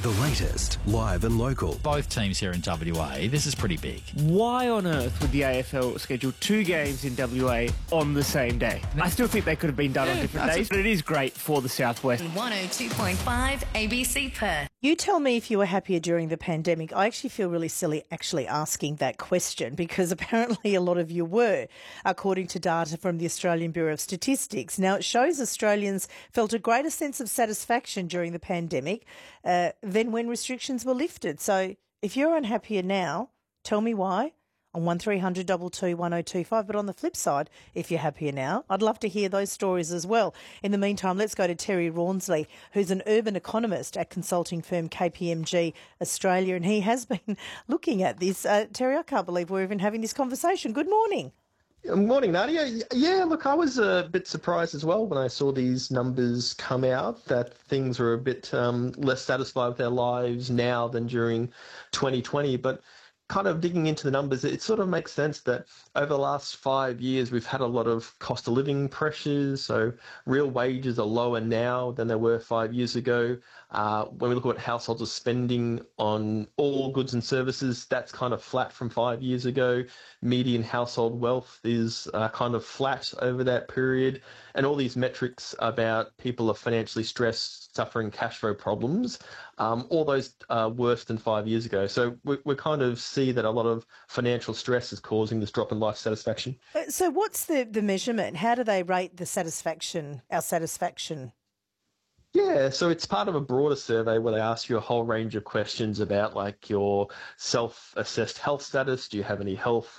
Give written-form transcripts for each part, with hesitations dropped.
The latest, live and local. Both teams here in WA, this is pretty big. Why on earth would the AFL schedule two games in WA on the same day? I still think they could have been done on different days, but it is great for the Southwest. 102.5 ABC Perth. You tell me if you were happier during the pandemic. I actually feel really silly actually asking that question because apparently a lot of you were, according to data from the Australian Bureau of Statistics. Now, it shows Australians felt a greater sense of satisfaction during the pandemic than when restrictions were lifted. So if you're unhappier now, tell me why on 1300 22 1025. But on the flip side, if you're happier now, I'd love to hear those stories as well. In the meantime, let's go to Terry Rawnsley, who's an urban economist at consulting firm KPMG Australia, and he has been looking at this. Terry, I can't believe we're even having this conversation. Good morning. Morning, Nadia. Yeah, look, I was a bit surprised as well when I saw these numbers come out that things were a bit less satisfied with their lives now than during 2020. But kind of digging into the numbers, it sort of makes sense that over the last 5 years, we've had a lot of cost of living pressures. So real wages are lower now than they were 5 years ago. When we look at what households are spending on all goods and services, that's kind of flat from 5 years ago. Median household wealth is kind of flat over that period. And all these metrics about people are financially stressed, suffering cash flow problems, all those are worse than 5 years ago. So we kind of see that a lot of financial stress is causing this drop in life satisfaction. So what's the measurement? How do they rate the satisfaction, our satisfaction? Yeah, so it's part of a broader survey where they ask you a whole range of questions about like your self-assessed health status. Do you have any health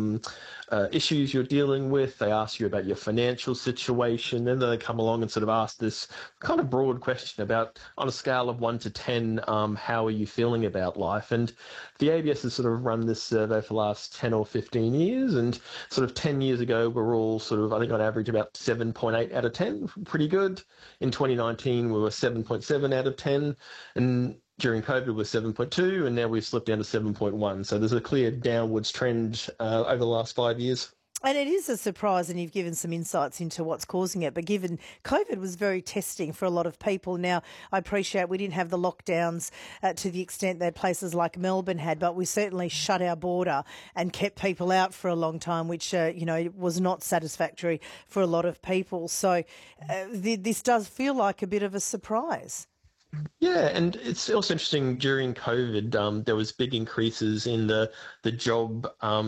issues you're dealing with? They ask you about your financial situation. Then they come along and sort of ask this kind of broad question about, on a scale of 1 to 10, how are you feeling about life? And the ABS has sort of run this survey for the last 10 or 15 years. And sort of 10 years ago, we're all sort of, I think on average, about 7.8 out of 10, pretty good. In 2019, we were 7.7 out of 10, and during COVID we were 7.2, and now we've slipped down to 7.1. So there's a clear downwards trend over the last 5 years. And it is a surprise, and you've given some insights into what's causing it. But given COVID was very testing for a lot of people. Now, I appreciate we didn't have the lockdowns to the extent that places like Melbourne had, but we certainly shut our border and kept people out for a long time, which, was not satisfactory for a lot of people. So this does feel like a bit of a surprise. Yeah, and it's also interesting, during COVID, there was big increases in the job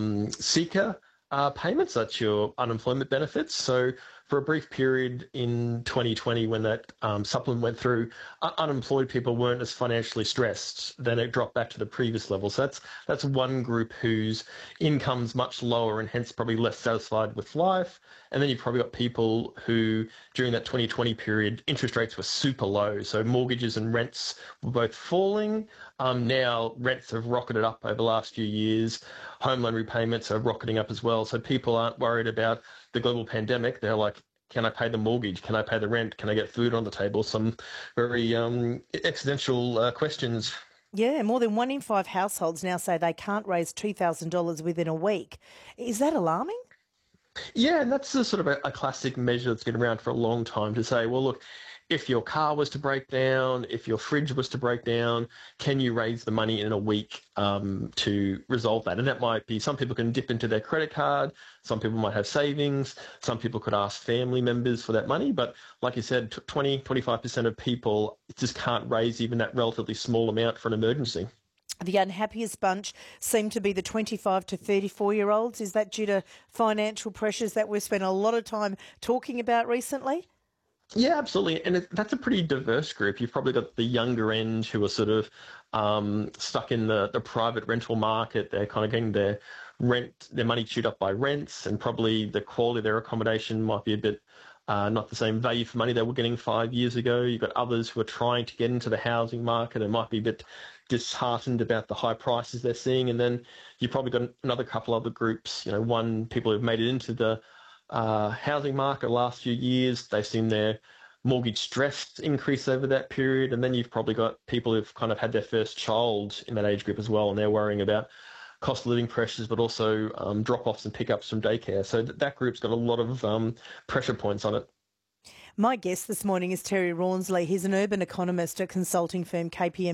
seeker payments, that's your unemployment benefits. So for a brief period in 2020 when that supplement went through, unemployed people weren't as financially stressed. Then it dropped back to the previous level. So that's one group whose income's much lower and hence probably less satisfied with life. And then you've probably got people who, during that 2020 period, interest rates were super low. So mortgages and rents were both falling. Now rents have rocketed up over the last few years. Home loan repayments are rocketing up as well. So people aren't worried about the global pandemic. They're like, can I pay the mortgage? Can I pay the rent? Can I get food on the table? Some very existential questions. Yeah, more than 1 in 5 households now say they can't raise $2,000 within a week. Is that alarming? Yeah, and that's a sort of a classic measure that's been around for a long time to say, well, look, if your car was to break down, if your fridge was to break down, can you raise the money in a week to resolve that? And that might be, some people can dip into their credit card, some people might have savings, some people could ask family members for that money. But like you said, 25% of people just can't raise even that relatively small amount for an emergency. The unhappiest bunch seem to be the 25 to 34-year-olds. Is that due to financial pressures that we've spent a lot of time talking about recently? Yeah, absolutely. And that's a pretty diverse group. You've probably got the younger end who are sort of stuck in the private rental market. They're kind of getting their money chewed up by rents, and probably the quality of their accommodation might be a bit not the same value for money they were getting 5 years ago. You've got others who are trying to get into the housing market and might be a bit disheartened about the high prices they're seeing. And then you've probably got another couple other groups, people who've made it into the housing market the last few years. They've seen their mortgage stress increase over that period. And then you've probably got people who've kind of had their first child in that age group as well, and they're worrying about cost of living pressures, but also drop-offs and pickups from daycare. So that group's got a lot of pressure points on it. My guest this morning is Terry Rawnsley. He's an urban economist at consulting firm KPMG.